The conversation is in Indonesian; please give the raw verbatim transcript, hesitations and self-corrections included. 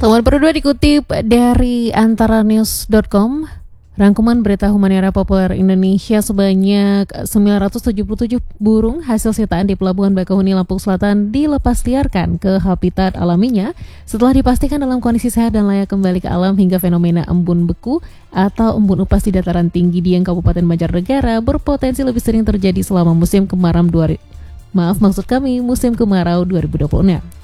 Kabar berdua dikutip dari antara news dot com. Rangkuman berita humaniora populer Indonesia, sebanyak sembilan ratus tujuh puluh tujuh burung hasil sitaan di Pelabuhan Bakauheni, Lampung Selatan dilepas liarkan ke habitat alaminya setelah dipastikan dalam kondisi sehat dan layak kembali ke alam hingga fenomena embun beku atau embun upas di dataran tinggi Dieng, Kabupaten Banjarnegara berpotensi lebih sering terjadi selama musim kemarau dua Maaf maksud kami musim kemarau dua ribu dua puluh enam.